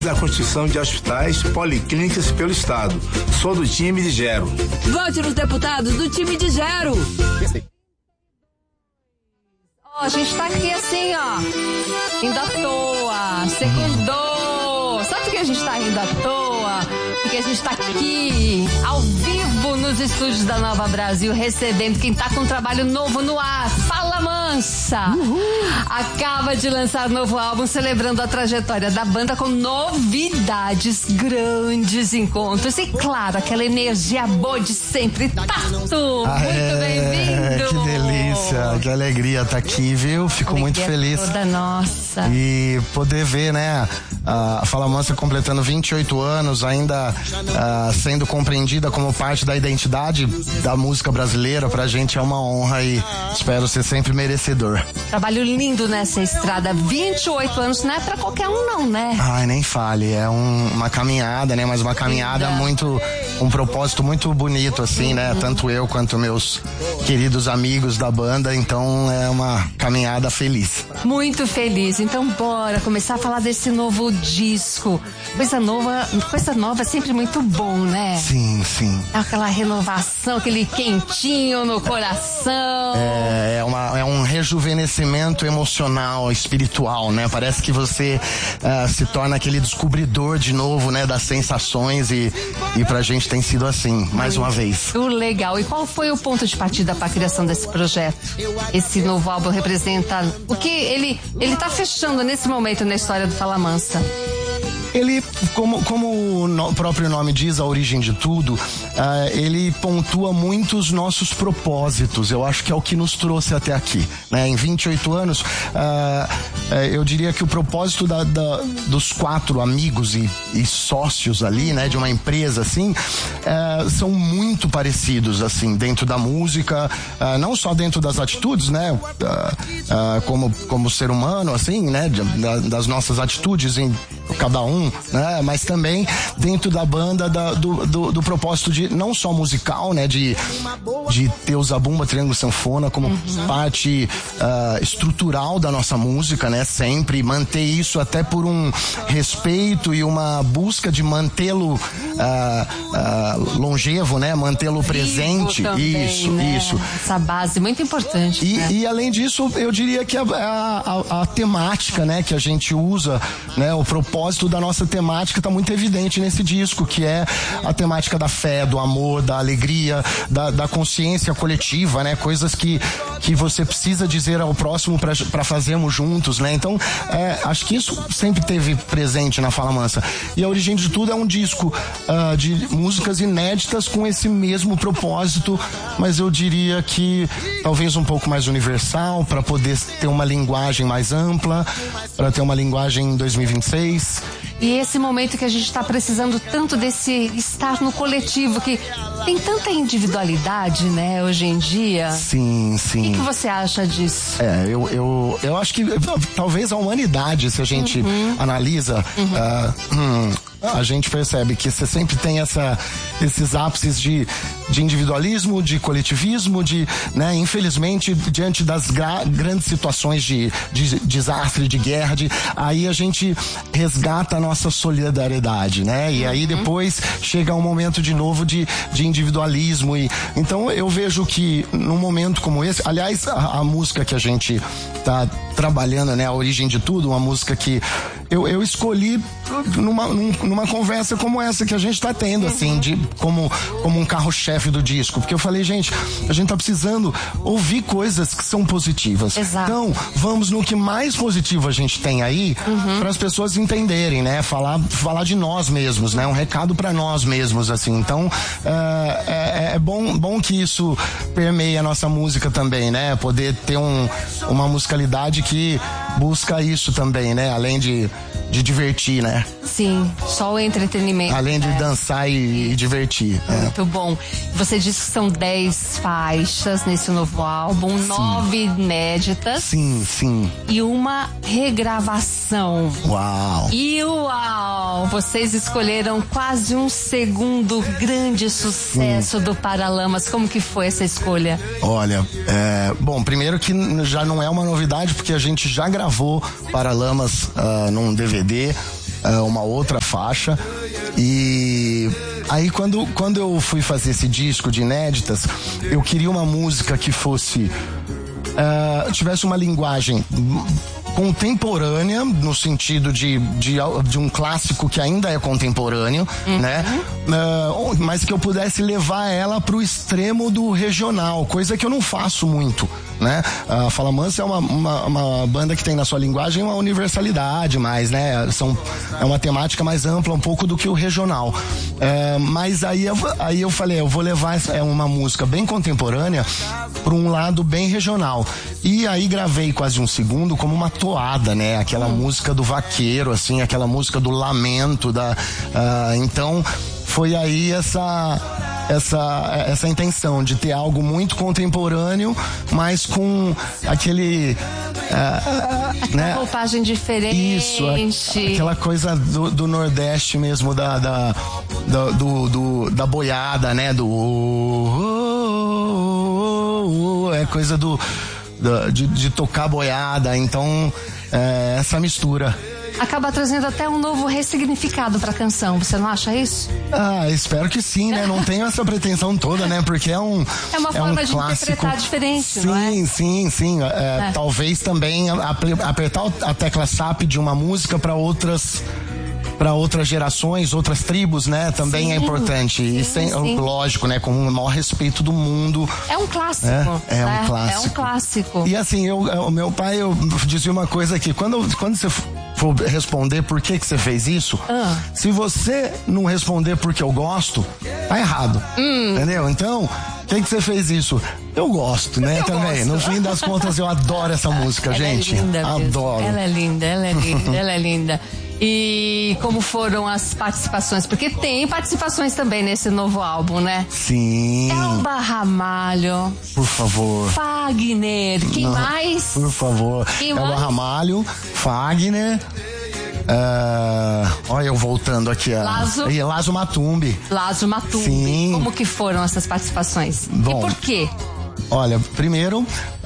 Da construção de hospitais, policlínicas pelo estado. Sou do time de Gero. Vote nos deputados do time de Gero. A gente tá aqui assim, ó, indo à toa, secundou. Sabe por que a gente tá indo à toa? Porque a gente tá aqui, ao vivo, nos estúdios da Nova Brasil, recebendo quem tá com um trabalho novo no ar, Fala Mansa. Acaba de lançar novo álbum, celebrando a trajetória da banda com novidades, grandes encontros e, claro, aquela energia boa de sempre. Tatu, muito bem-vindo. Que delícia, que alegria estar aqui, viu? Fico muito feliz. Toda nossa. E poder ver, né, a Fala Mansa completando 28 anos, ainda sendo compreendida como parte da identidade da música brasileira, pra gente é uma honra e espero ser sempre merecedor. Trabalho lindo nessa estrada, 28 anos, não é pra qualquer um não, né? Ai, nem fale, é uma caminhada, né, mas uma caminhada um propósito muito bonito, assim, né, tanto eu quanto meus queridos amigos da banda, então é uma caminhada feliz. Muito feliz, então bora começar a falar desse novo disco. Coisa nova é sempre muito bom, né? Sim, sim. Aquela renovação, aquele quentinho no coração. É um rejuvenescimento emocional, espiritual, né? Parece que você se torna aquele descobridor de novo, né? Das sensações e pra gente tem sido assim, mais uma vez. Muito legal. E qual foi o ponto de partida para a criação desse projeto? Esse novo álbum representa o que ele tá fechando nesse momento na história do Fala Mansa? Ele, como o próprio nome diz, a origem de tudo, ele pontua muito os nossos propósitos. Eu acho que é o que nos trouxe até aqui, né? Em 28 anos, eu diria que o propósito dos 4 amigos e sócios ali, né, de uma empresa assim, são muito parecidos, assim, dentro da música, não só dentro das atitudes, né, como ser humano, assim, né, das nossas atitudes em cada um, né? Mas também dentro da banda do propósito de não só musical, né? De ter o Zabumba Triângulo Sanfona como parte estrutural da nossa música, né? Sempre manter isso até por um respeito e uma busca de mantê-lo longevo, né? Mantê-lo presente. Também, isso, né? isso. Essa base muito importante. E além disso, eu diria que a temática, né? Que a gente usa, né? O propósito da nossa temática está muito evidente nesse disco, que é a temática da fé, do amor, da alegria, da consciência coletiva, né? Coisas que você precisa dizer ao próximo para fazermos juntos, né? Então, acho que isso sempre teve presente na Fala Mansa. E a origem de tudo é um disco de músicas inéditas com esse mesmo propósito, mas eu diria que talvez um pouco mais universal, para poder ter uma linguagem mais ampla, para ter uma linguagem em 2026. E esse momento que a gente está precisando tanto desse estar no coletivo, que tem tanta individualidade, né, hoje em dia. Sim, sim. O que você acha disso? Eu acho que talvez a humanidade, se a gente analisa, a gente percebe que você sempre tem esses ápices de individualismo, de coletivismo, né, infelizmente, diante das grandes situações de desastre, de guerra, aí a gente resgata a nossa solidariedade, né? E aí depois chega um momento de novo de individualismo. Então eu vejo que num momento como esse, aliás, a música que a gente tá trabalhando, né, a origem de tudo, uma música que eu escolhi numa conversa como essa que a gente tá tendo, assim, como um carro-chefe do disco, porque eu falei, gente, a gente tá precisando ouvir coisas que são positivas. Exato. Então, vamos no que mais positivo a gente tem aí, para as pessoas entenderem, né, falar de nós mesmos, né, um recado para nós mesmos, assim. Então, é bom que isso permeie a nossa música também, né, poder ter uma musicalidade que busca isso também, né, além de divertir, né? Sim, só o entretenimento. Além de dançar e divertir. Muito bom. Você disse que são 10 faixas nesse novo álbum, 9 inéditas. Sim, sim. E uma regravação. Uau! E uau! Vocês escolheram quase um segundo grande sucesso do Paralamas. Como que foi essa escolha? Olha, bom, primeiro que já não é uma novidade, porque a gente já gravou Paralamas num DVD. uma outra faixa. E aí quando eu fui fazer esse disco de inéditas, eu queria uma música que fosse tivesse uma linguagem contemporânea, no sentido de um clássico que ainda é contemporâneo, né? Mas que eu pudesse levar ela pro extremo do regional, coisa que eu não faço muito, né? A Fala Mansa é uma banda que tem na sua linguagem uma universalidade mais, né? É uma temática mais ampla um pouco do que o regional. Mas aí eu falei, eu vou levar uma música bem contemporânea para um lado bem regional. E aí gravei Quase um Segundo como uma toada, né? Aquela música do vaqueiro, assim, aquela música do lamento, então foi aí essa intenção de ter algo muito contemporâneo, mas com aquele aquela roupagem diferente. Isso, aquela coisa do Nordeste mesmo, da boiada, né? É coisa de tocar boiada, então essa mistura. Acaba trazendo até um novo ressignificado pra canção, você não acha isso? Espero que sim, né? Não tenho essa pretensão toda, né? Porque é uma forma de clássico. interpretar diferente, sim, não é? Sim. Talvez também apertar a tecla SAP de uma música para outras gerações, outras tribos, né? Também é importante. Isso é lógico, né? Com o maior respeito do mundo. É um clássico. É um clássico. É um clássico. E assim, o meu pai, eu dizia uma coisa aqui, quando você for responder por que você fez isso, se você não responder porque eu gosto, tá errado. Entendeu? Então, por que você fez isso? Eu gosto, né? Eu também. gosto. No fim das contas, eu adoro essa música, gente. É linda Adoro. Ela é linda. Ela é linda. E como foram as participações? Porque tem participações também nesse novo álbum, né? Sim. Elba Ramalho. Por favor. Fagner. Quem mais? Por favor. Elba Ramalho, Fagner. Olha eu voltando aqui. Lazo Matumbi. Lazo Matumbi. Sim. Como que foram essas participações? Bom, e por quê? Olha, primeiro,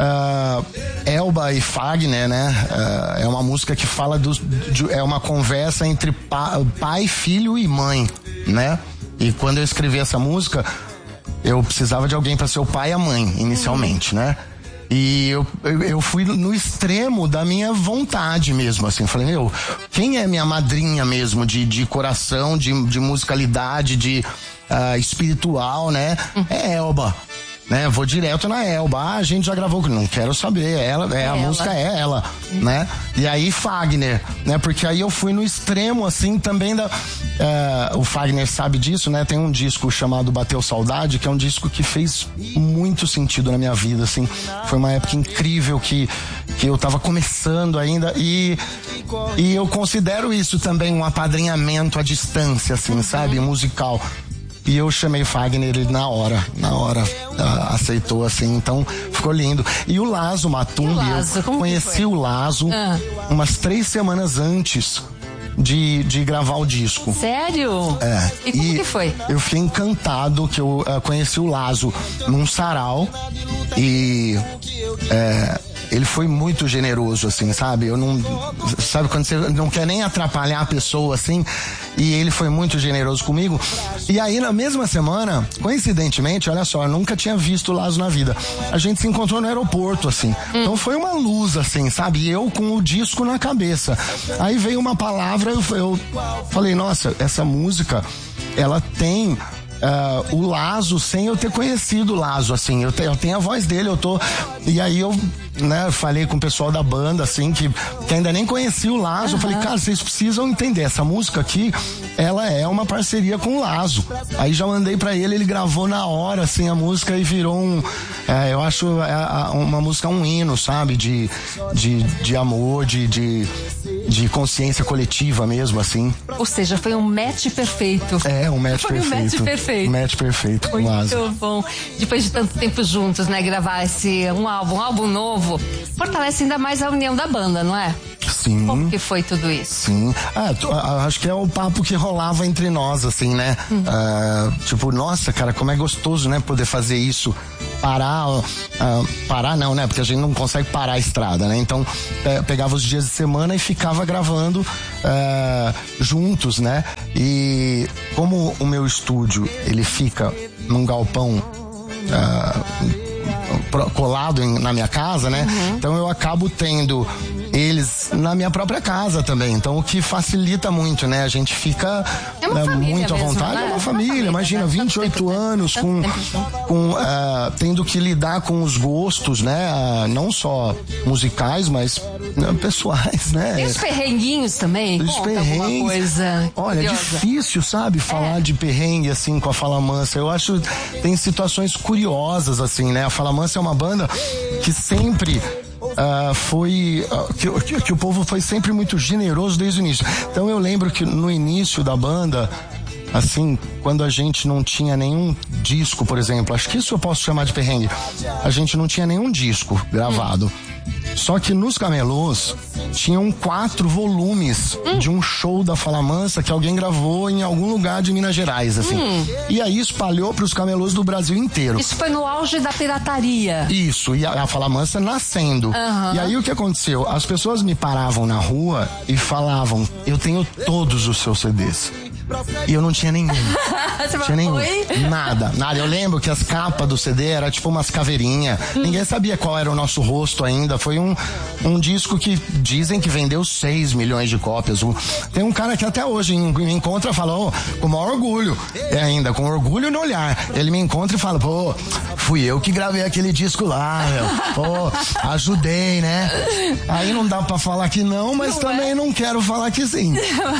Elba e Fagner, né? É uma música que fala é uma conversa entre pai, filho e mãe, né? E quando eu escrevi essa música, eu precisava de alguém para ser o pai e a mãe, inicialmente, né? E eu fui no extremo da minha vontade mesmo, assim. Falei, quem é minha madrinha mesmo de coração, de musicalidade, espiritual, né? É Elba. Né, vou direto na Elba. A gente já gravou, não quero saber. A música é ela, né? E aí Fagner, né? Porque aí eu fui no extremo, assim, também o Fagner sabe disso, né? Tem um disco chamado Bateu Saudade, que é um disco que fez muito sentido na minha vida, assim. Foi uma época incrível que eu tava começando ainda e eu considero isso também um apadrinhamento à distância, assim, sabe? Musical. E eu chamei o Fagner, ele na hora aceitou, assim, então ficou lindo. E o Lazo Matumbi, eu conheci o Lazo umas 3 semanas antes de gravar o disco. Sério? E como que foi? Eu fiquei encantado que eu conheci o Lazo num sarau e ele foi muito generoso, assim, sabe? Sabe quando você não quer nem atrapalhar a pessoa, assim? E ele foi muito generoso comigo. E aí, na mesma semana, coincidentemente, olha só, eu nunca tinha visto o Lazo na vida. A gente se encontrou no aeroporto, assim. Então foi uma luz, assim, sabe? E eu com o disco na cabeça. Aí veio uma palavra, eu falei, nossa, essa música, ela tem... o Lazo, sem eu ter conhecido o Lazo, assim, eu tenho a voz dele, e aí eu, né, falei com o pessoal da banda, assim, que ainda nem conhecia o Lazo, eu falei, cara, vocês precisam entender, essa música aqui, ela é uma parceria com o Lazo. Aí já mandei pra ele gravou na hora, assim, a música e virou eu acho uma música um hino, sabe, de amor, de consciência coletiva mesmo, assim. Ou seja, foi um match perfeito. Um match foi perfeito. Um match perfeito. Match perfeito com o Lazo. Muito bom. Depois de tanto tempo juntos, né, gravar um álbum novo, fortalece ainda mais a união da banda, não é? Sim. Como que foi tudo isso? Sim. Acho que é o papo que rolava entre nós, assim, né? Tipo, nossa, cara, como é gostoso, né? Poder fazer isso parar não, né? Porque a gente não consegue parar a estrada, né? Então, pegava os dias de semana e ficava gravando juntos, né? E como o meu estúdio, ele fica num galpão colado na minha casa, né? Então eu acabo tendo eles na minha própria casa também, então o que facilita muito, né? A gente fica muito à vontade, né? É uma família, imagina, 28 anos tendo que lidar com os gostos, né? Não só musicais, mas pessoais, né? E os perrenguinhos também? Os perrengues, coisa olha, é difícil, sabe? Falar de perrengue, assim, com a Fala Mansa. Eu acho, tem situações curiosas, assim, né? A Fala Mansa é uma banda que sempre que o povo foi sempre muito generoso desde o início. Então eu lembro que no início da banda, assim, quando a gente não tinha nenhum disco, por exemplo, acho que isso eu posso chamar de perrengue, a gente não tinha nenhum disco gravado. Só que nos camelôs tinham 4 volumes de um show da Fala Mansa que alguém gravou em algum lugar de Minas Gerais, assim. E aí espalhou pros camelôs do Brasil inteiro. Isso foi no auge da pirataria. Isso, e a Fala Mansa nascendo. E aí o que aconteceu? As pessoas me paravam na rua e falavam: eu tenho todos os seus CDs. E eu não tinha nenhum. Tinha nenhum. Nada. Eu lembro que as capas do CD era tipo umas caveirinhas. Ninguém sabia qual era o nosso rosto ainda. Foi um disco que dizem que vendeu 6 milhões de cópias. Tem um cara que até hoje me encontra e fala, com o maior orgulho, ainda, com orgulho no olhar. Ele me encontra e fala, fui eu que gravei aquele disco lá, meu. Ajudei, né? Aí não dá pra falar que não, mas também não quero falar que sim.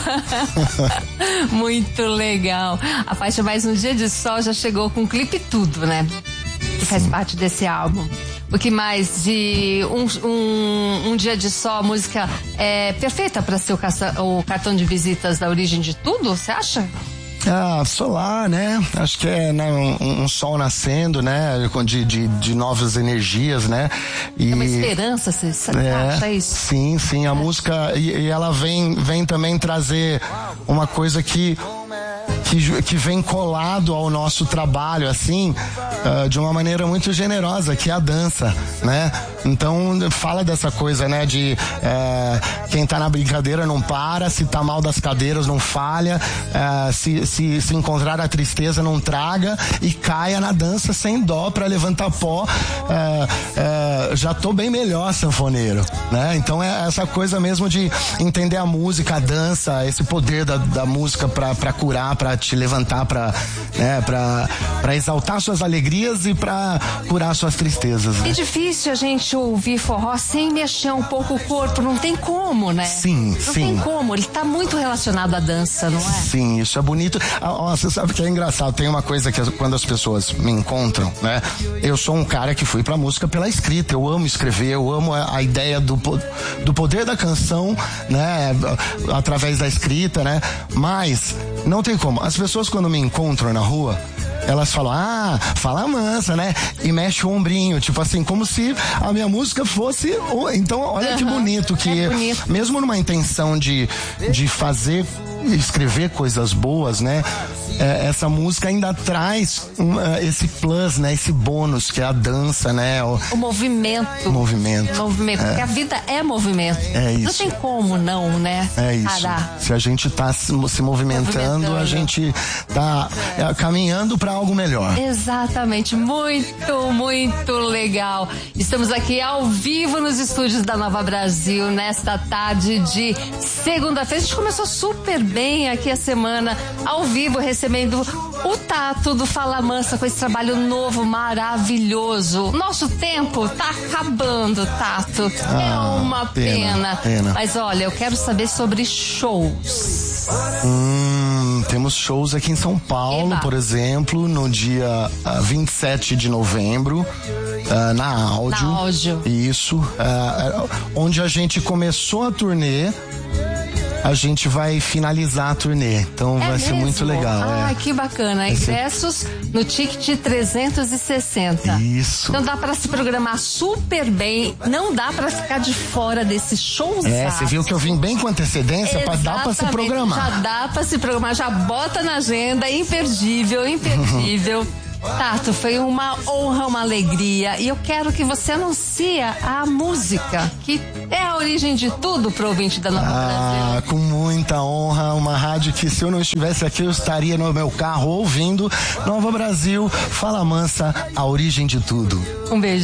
Muito legal. A faixa Mais Um Dia de Sol já chegou com clipe e tudo, né? Que faz parte desse álbum. O que mais? De um Dia de Sol, a música é perfeita para ser o cartão de visitas da Origem de Tudo, você acha? Solar, né? Acho que é, né, um sol nascendo, né? De novas energias, né? E é uma esperança, você acha isso? Sim, a música, e ela vem também trazer uma coisa que vem colado ao nosso trabalho, assim, de uma maneira muito generosa, que é a dança, né? Então, fala dessa coisa, né? De quem tá na brincadeira não para, se tá mal das cadeiras não falha, se encontrar a tristeza não traga e caia na dança sem dó pra levantar pó. Já tô bem melhor, sanfoneiro, né? Então é essa coisa mesmo de entender a música, a dança, esse poder da música pra curar, pra te levantar, pra exaltar suas alegrias e pra curar suas tristezas, né? É difícil a gente ouvir forró sem mexer um pouco o corpo, não tem como, né? Sim. Não tem como, ele tá muito relacionado à dança, não é? Sim, isso é bonito. Você sabe que é engraçado, tem uma coisa que quando as pessoas me encontram, né? Eu sou um cara que fui pra música pela escrita, eu amo escrever, eu amo a ideia do poder da canção, né? Através da escrita, né? Mas não tem como, as pessoas quando me encontram na rua, elas falam, Fala Mansa, né? E mexe o ombrinho, tipo assim, como se a minha música fosse... Então, olha que bonito que... bonito. Mesmo numa intenção de escrever coisas boas, né? Essa música ainda traz esse plus, né? Esse bônus, que é a dança, né? O movimento. Porque a vida é movimento. É isso. Não tem como não, né? É isso. Parar. Se a gente tá se movimentando, a gente tá caminhando para algo melhor. Exatamente. Muito, muito legal. Estamos aqui ao vivo nos estúdios da Nova Brasil nesta tarde de segunda-feira. A gente começou super bem aqui a semana, ao vivo, recebendo o Tato do Fala Mansa com esse trabalho novo, maravilhoso. Nosso tempo tá acabando, Tato. É uma pena. Mas olha, eu quero saber sobre shows. Temos shows aqui em São Paulo, por exemplo, no dia 27 de novembro, na Áudio. Isso. Onde a gente começou a turnê, a gente vai finalizar a turnê. Então vai ser muito legal. Que bacana. Ingressos no ticket 360. Isso. Então dá pra se programar super bem. Não dá pra ficar de fora desse show. Você viu que eu vim bem com antecedência, dá pra se programar. Já dá pra se programar, já bota na agenda, imperdível. Tato, foi uma honra, uma alegria. E eu quero que você anuncie a música, que é a origem de tudo pro ouvinte da Nova Brasil. Com muita honra, uma rádio que se eu não estivesse aqui eu estaria no meu carro ouvindo. Nova Brasil, Fala Mansa, a origem de tudo. Um beijo.